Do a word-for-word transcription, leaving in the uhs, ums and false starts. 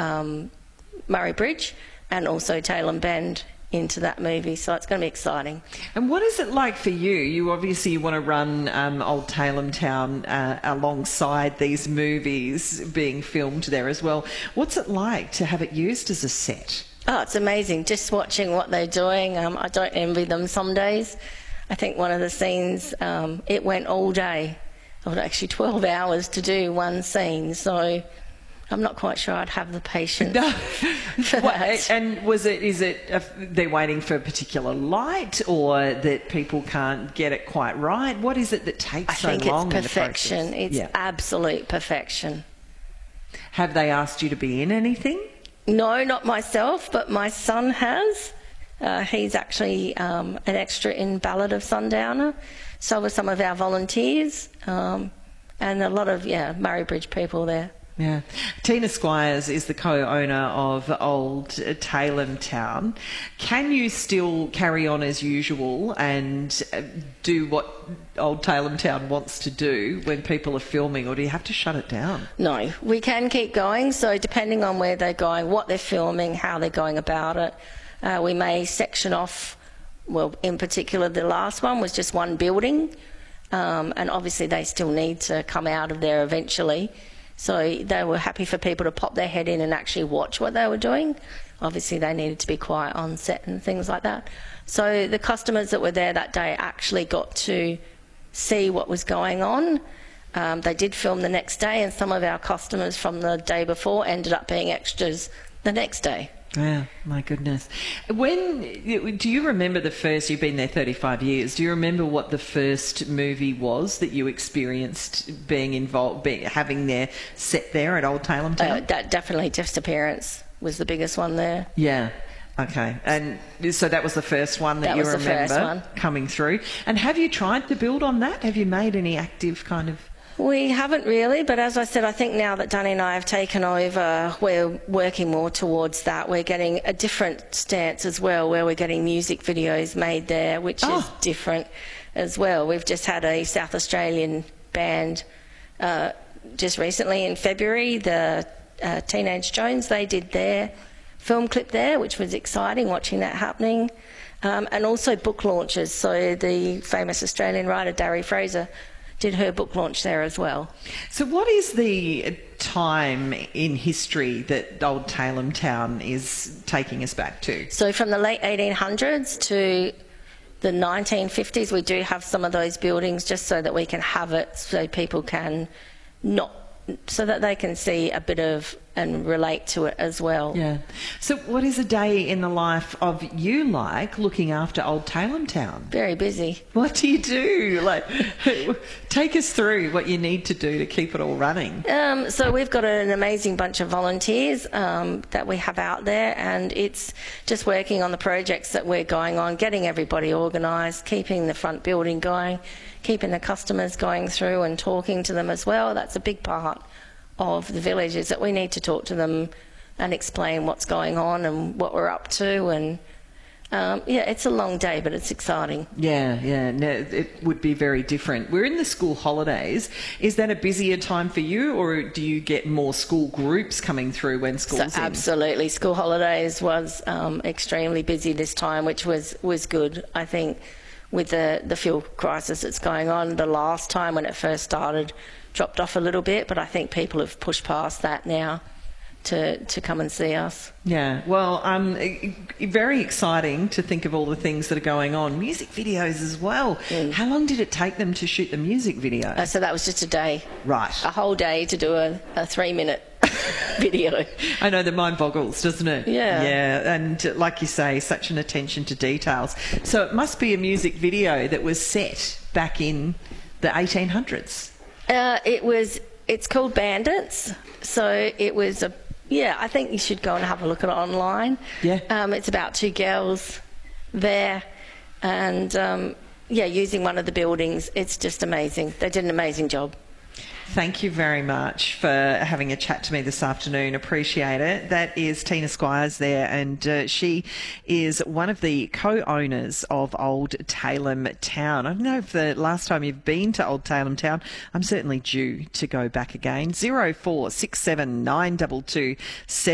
um, Murray Bridge and also Tailem Bend into that movie, so it's going to be exciting. And what is it like for you? You obviously want to run um, Old Tailem Town uh, alongside these movies being filmed there as well. What's it like to have it used as a set? Oh, it's amazing. Just watching what they're doing. Um, I don't envy them some days. I think one of the scenes, um, it went all day. It was actually twelve hours to do one scene, so I'm not quite sure I'd have the patience no. for what, that. And was it, is it, uh, they're waiting for a particular light, or that people can't get it quite right? What is it that takes I so think long it's in the perfection. process? It's Yeah. absolute perfection. Have they asked you to be in anything? No, not myself, but my son has. Uh, he's actually um, an extra in Ballad of Sundowner. So were some of our volunteers, um, and a lot of, yeah, Murray Bridge people there. Yeah. Tina Squires is the co-owner of Old Tailem Town. Can you still carry on as usual and do what Old Tailem Town wants to do when people are filming, or do you have to shut it down? No, we can keep going. So depending on where they're going, what they're filming, how they're going about it, uh, we may section off. Well, in particular, the last one was just one building, um, and obviously they still need to come out of there eventually. So they were happy for people to pop their head in and actually watch what they were doing. Obviously they needed to be quiet on set and things like that. So the customers that were there that day actually got to see what was going on. Um, they did film the next day, and some of our customers from the day before ended up being extras the next day. Yeah, my goodness. When do you remember the first? You've been there thirty-five years. Do you remember what the first movie was that you experienced being involved, being, having their set there at Old Tailem Town? Uh, that definitely Disappearance was the biggest one there. Yeah. Okay. And so that was the first one that, that you was remember the first one. coming through. And have you tried to build on that? Have you made any active kind of? We haven't really, but as I said, I think now that Danny and I have taken over, we're working more towards that. We're getting a different stance as well, where we're getting music videos made there, which oh. is different as well. We've just had a South Australian band uh, just recently in February, the uh, Teenage Jones, they did their film clip there, which was exciting, watching that happening. Um, and also book launches. So the famous Australian writer, Darry Fraser, did her book launch there as well. So what is the time in history that Old Tailem Town is taking us back to? So from the late eighteen hundreds to the nineteen fifties, we do have some of those buildings just so that we can have it, so people can not, so that they can see a bit of and relate to it as well. Yeah. So what is a day in the life of you like looking after Old Tailem Town? Very busy. What do you do? Like, take us through what you need to do to keep it all running. Um, so we've got an amazing bunch of volunteers um, that we have out there, and it's just working on the projects that we're going on, getting everybody organised, keeping the front building going, keeping the customers going through and talking to them as well. That's a big part of the village, is that we need to talk to them and explain what's going on and what we're up to. And um, yeah, it's a long day, but it's exciting. Yeah, yeah, no, it would be very different. We're in the school holidays. Is that a busier time for you, or do you get more school groups coming through when school's so in? Absolutely. School holidays was um, extremely busy this time, which was, was good. I think with the, the fuel crisis that's going on, the last time when it first started dropped off a little bit, but I think people have pushed past that now to to come and see us. Yeah, well, um, very exciting to think of all the things that are going on. Music videos as well. Mm. How long did it take them to shoot the music video? Uh, so that was just a day. Right. A whole day to do a, a three-minute video. I know, the mind boggles, doesn't it? Yeah. Yeah, and like you say, such an attention to details. So it must be a music video that was set back in the eighteen hundreds. Uh, it was, it's called Bandits. So it was a, yeah, I think you should go and have a look at it online. Yeah. Um, it's about two girls there and, um, yeah, using one of the buildings. It's just amazing. They did an amazing job. Thank you very much for having a chat to me this afternoon. Appreciate it. That is Tina Squires there, and uh, she is one of the co-owners of Old Tailem Town. I don't know if the last time you've been to Old Tailem Town. I'm certainly due to go back again. zero four six seven nine two two seven